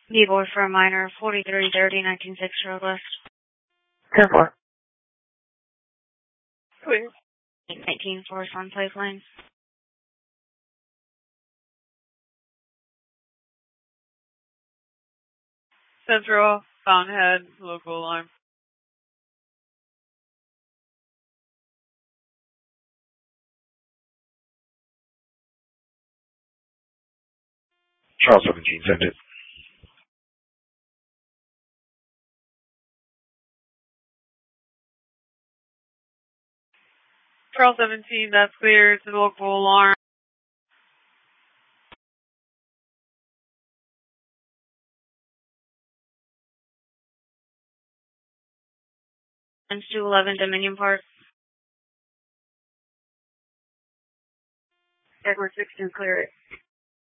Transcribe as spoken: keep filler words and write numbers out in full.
B-boy for a minor, forty-three thirty, nineteen six Road West. ten four. Clear. eight nineteen Forest Lawn Place Lane. Central, Fountainhead, local alarm. Charles seventeen, send it. Charles seventeen, that's clear. It's a local alarm. two eleven Dominion Park. Edward sixteen, clear it.